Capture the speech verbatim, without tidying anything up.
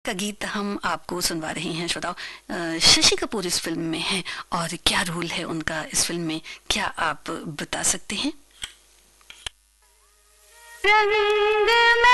का गीत हम आपको सुनवा रहे हैं श्रोताओं। अ, शशि कपूर इस फिल्म में हैं और क्या रोल है उनका इस फिल्म में, क्या आप बता सकते हैं? रंग में